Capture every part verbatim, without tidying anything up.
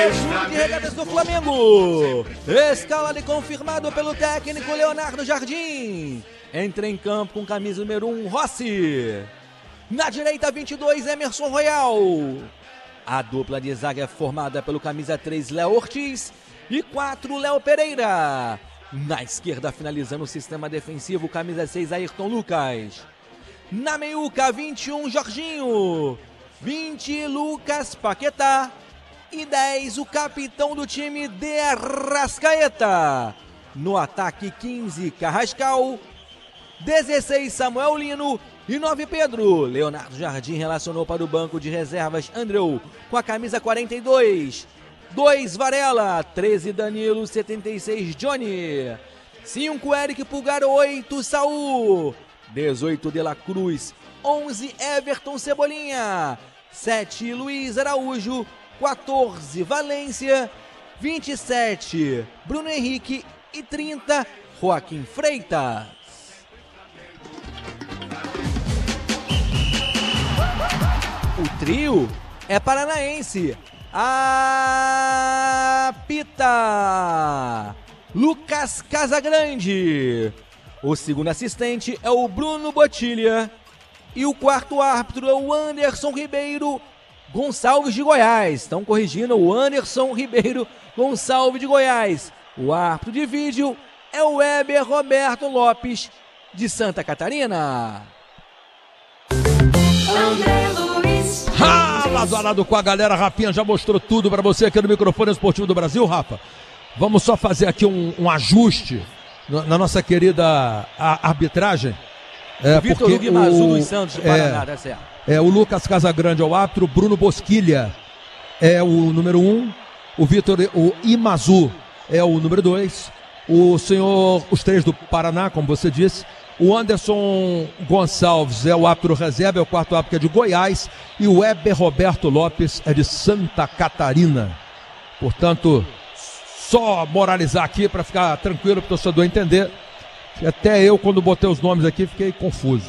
De regatas do Flamengo, escala de confirmado pelo técnico Leonardo Jardim. Entra em campo com camisa número um, Rossi. Na direita, vinte e dois, Emerson Royal. A dupla de zaga é formada pelo camisa três, Léo Ortiz, e quatro, Léo Pereira. Na esquerda, finalizando o sistema defensivo, camisa seis, Ayrton Lucas. Na meiuca, vinte e um, Jorginho. vinte, Lucas Paquetá. E dez, o capitão do time, De Arrascaeta. No ataque, quinze, Carrascal. dezesseis, Samuel Lino. E nove, Pedro. Leonardo Jardim relacionou para o banco de reservas Andreu com a camisa quarenta e dois. dois, Varela. treze, Danilo. setenta e seis, Johnny. cinco, Eric Pulgar. oito, Saul. dezoito, De La Cruz. onze, Everton Cebolinha. sete, Luiz Araújo. quatorze, Valência. vinte e sete, Bruno Henrique. E trinta, Joaquim Freitas. O trio é paranaense. Apita Lucas Casagrande. O segundo assistente é o Bruno Botilha. E o quarto árbitro é o Anderson Ribeiro Gonçalves de Goiás. Estão corrigindo, o Anderson Ribeiro Gonçalves de Goiás. O árbitro de vídeo é o Weber Roberto Lopes de Santa Catarina. Ah, lado a lado com a galera, Rafinha já mostrou tudo para você aqui no microfone esportivo do Brasil, Rafa. Vamos só fazer aqui um, um ajuste na, na nossa querida a, arbitragem. É, o Vitor Hugo Imazu dos Santos do Paraná, tá certo. É, o Lucas Casagrande é o árbitro, Bruno Bosquilha é o número um, o Vitor o Imazu é o número dois, o senhor, os três do Paraná, como você disse, o Anderson Gonçalves é o árbitro reserva, é o quarto árbitro que é de Goiás, e o Weber Roberto Lopes é de Santa Catarina. Portanto, só moralizar aqui para ficar tranquilo para o torcedor entender. Até eu, quando botei os nomes aqui, fiquei confuso.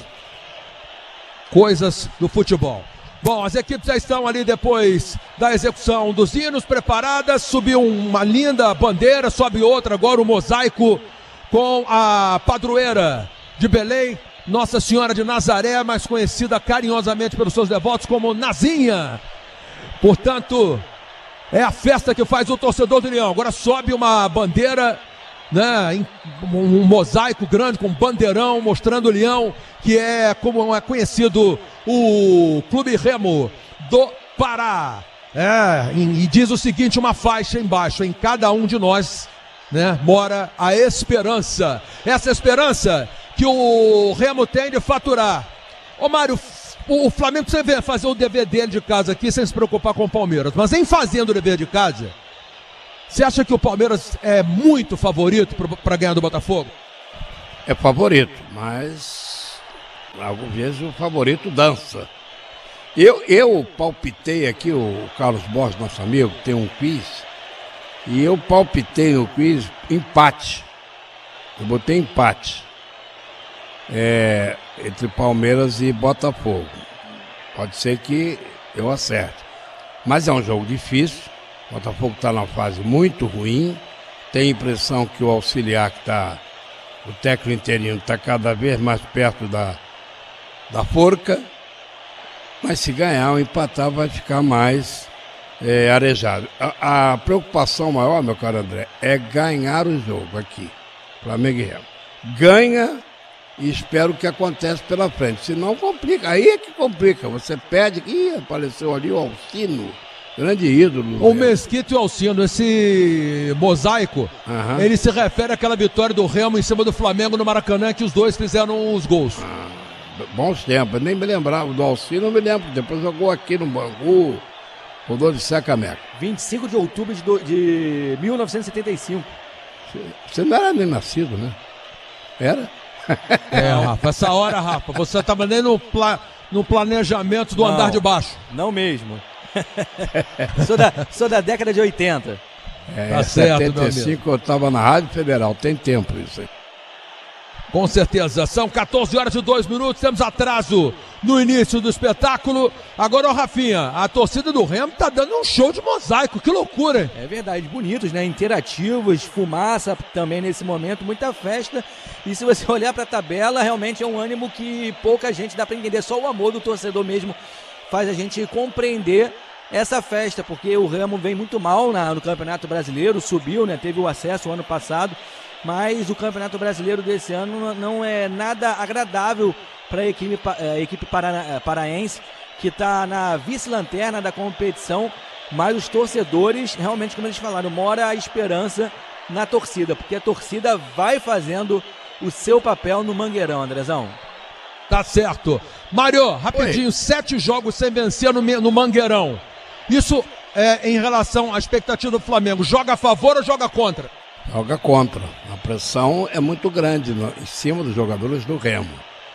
Coisas do futebol. Bom, as equipes já estão ali depois da execução dos hinos preparadas. Subiu uma linda bandeira, sobe outra agora, o mosaico com a padroeira de Belém, Nossa Senhora de Nazaré, mais conhecida carinhosamente pelos seus devotos como Nazinha. Portanto, é a festa que faz o torcedor do Leão. Agora sobe uma bandeira, né, um mosaico grande com um bandeirão mostrando o Leão, que é como é conhecido o Clube Remo do Pará. É, e diz o seguinte, uma faixa embaixo: em cada um de nós, né, mora a esperança. Essa esperança que o Remo tem de faturar. Ô Mário, o Flamengo precisa fazer o dever dele de casa aqui sem se preocupar com o Palmeiras, mas em fazendo o dever de casa, você acha que o Palmeiras é muito favorito para ganhar do Botafogo? É favorito, mas algumas vezes o favorito dança. Eu, eu palpitei aqui, o Carlos Borges, nosso amigo, tem um quiz, e eu palpitei no quiz empate. Eu botei empate é, entre Palmeiras e Botafogo. Pode ser que eu acerte, mas é um jogo difícil. O Botafogo está numa fase muito ruim. Tem a impressão que o auxiliar que está, o técnico interino, está cada vez mais perto da, da forca. Mas se ganhar ou empatar vai ficar mais é, arejado. A, a preocupação maior, meu caro André, é ganhar o jogo aqui. Flamengo e Remo. Ganha e espero que aconteça pela frente. Senão complica. Aí é que complica. Você perde. Ih, apareceu ali o Alcino. Grande ídolo. O Mesquita e o Alcino, esse mosaico, uhum. Ele se refere àquela vitória do Remo em cima do Flamengo no Maracanã, que os dois fizeram os gols. Ah, bons tempos, nem me lembrava do Alcino, não me lembro. Depois jogou aqui no Bangu, rodou de Secameca. vinte e cinco de outubro de, do, de mil novecentos e setenta e cinco. Você não era nem nascido, né? Era? É, Rafa, essa hora, Rafa, você estava nem no, pla, no planejamento do não, andar de baixo. Não mesmo. sou, da, sou da década de oitenta. É, tá certo, setenta e cinco eu estava na Rádio Federal, tem tempo isso aí. Com certeza, são catorze horas e dois minutos, temos atraso no início do espetáculo. Agora, ó, Rafinha, a torcida do Remo tá dando um show de mosaico, que loucura, hein? É verdade, bonitos, né? Interativos, fumaça também nesse momento, muita festa. E se você olhar para a tabela, realmente é um ânimo que pouca gente dá para entender. Só o amor do torcedor mesmo faz a gente compreender essa festa, porque o Remo vem muito mal na, no Campeonato Brasileiro, subiu, né? Teve o acesso o ano passado, mas o Campeonato Brasileiro desse ano não é nada agradável para a equipe, a equipe para, paraense, que está na vice-lanterna da competição, mas os torcedores, realmente, como eles falaram, mora a esperança na torcida, porque a torcida vai fazendo o seu papel no Mangueirão, Andrezão. Tá certo. Mário, rapidinho, Oi. sete jogos sem vencer no, no Mangueirão. Isso é em relação à expectativa do Flamengo. Joga a favor ou joga contra? Joga contra. A pressão é muito grande no, em cima dos jogadores do Remo.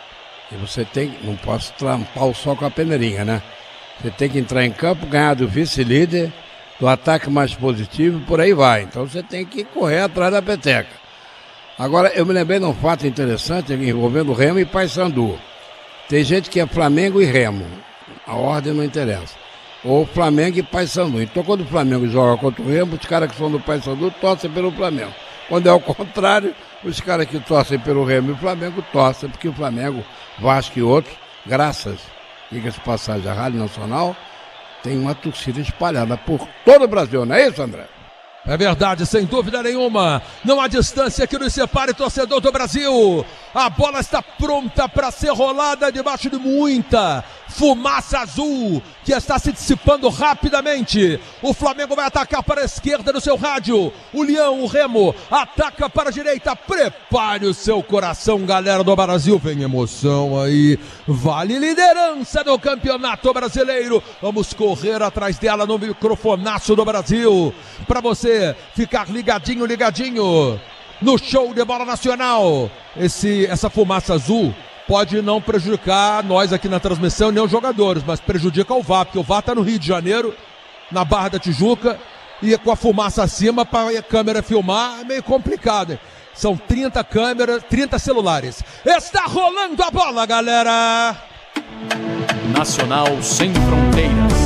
E você tem, não posso trampar o sol com a peneirinha, né? Você tem que entrar em campo, ganhar do vice-líder, do ataque mais positivo, por aí vai. Então você tem que correr atrás da peteca. Agora, eu me lembrei de um fato interessante envolvendo Remo e Paysandu. Tem gente que é Flamengo e Remo. A ordem não interessa. Ou Flamengo e Paysandu. Então, quando o Flamengo joga contra o Remo, os caras que são do Paysandu torcem pelo Flamengo. Quando é o contrário, os caras que torcem pelo Remo e o Flamengo torcem, porque o Flamengo, Vasco e outros, graças, diga-se passagem, à Rádio Nacional, tem uma torcida espalhada por todo o Brasil, não é isso, André? É verdade, sem dúvida nenhuma. Não há distância que nos separe, torcedor do Brasil. A bola está pronta para ser rolada debaixo de muita fumaça azul que está se dissipando rapidamente. O Flamengo vai atacar para a esquerda no seu rádio. O Leão, o Remo, ataca para a direita. Prepare o seu coração, galera do Brasil. Vem emoção aí. Vale liderança do Campeonato Brasileiro. Vamos correr atrás dela no microfonaço do Brasil. Para você ficar ligadinho, ligadinho no show de bola nacional. Esse, essa fumaça azul pode não prejudicar nós aqui na transmissão, nem os jogadores, mas prejudica o V A R, porque o V A R está no Rio de Janeiro, na Barra da Tijuca, e com a fumaça acima para a câmera filmar é meio complicado. São trinta câmeras, trinta celulares. Está rolando a bola, galera! Nacional sem fronteiras.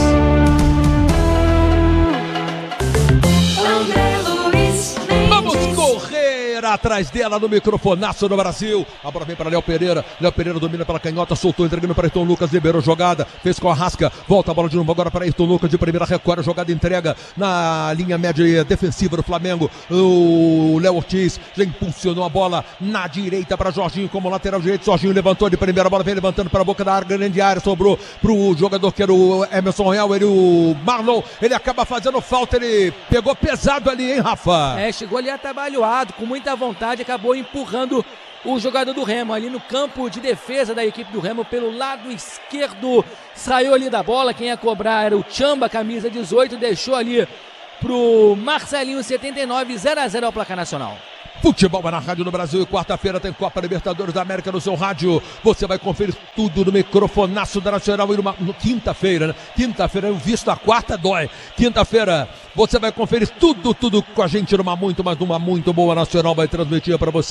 Vamos correr atrás dela no microfonaço do Brasil. A bola vem para Léo Pereira. Léo Pereira domina pela canhota, soltou, entregando para Ayrton Lucas, liberou jogada, fez com a Rasca, volta a bola de novo agora para Ayrton Lucas, de primeira recuada, jogada entrega na linha média defensiva do Flamengo. O Léo Ortiz já impulsionou a bola na direita para Jorginho como lateral direito. Jorginho levantou de primeira, bola vem levantando para a boca da área, grande área, sobrou para o jogador que era o Emerson Royal, ele, o Marlon, ele acaba fazendo falta, ele pegou pesado ali, hein, Rafa? É, chegou ali atabalhoado, com muita vontade, acabou empurrando o jogador do Remo ali no campo de defesa da equipe do Remo pelo lado esquerdo. Saiu ali da bola, quem ia cobrar era o Chamba, camisa dezoito, deixou ali pro Marcelinho, setenta e nove, zero a zero ao placar nacional. Futebol é na Rádio do Brasil e quarta-feira tem Copa Libertadores da América no seu rádio. Você vai conferir tudo no microfonaço da Nacional e numa, no quinta-feira, né? Quinta-feira, eu visto a quarta dói. Quinta-feira você vai conferir tudo, tudo com a gente numa muito, mas numa muito boa Nacional vai transmitir para você.